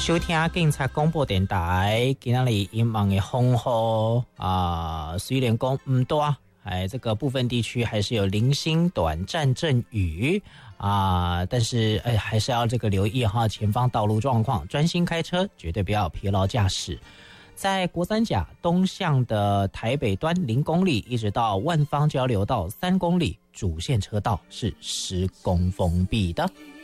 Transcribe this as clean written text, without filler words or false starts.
收听警察广播电台，今天里阴霾的风雨虽然讲不多，这个部分地区还是有零星短暂阵雨但是还是要这个留意前方道路状况，专心开车，绝对不要疲劳驾驶。在国三甲东向的台北端0公里，一直到万芳交流道3公里，主线车道是施工封闭的。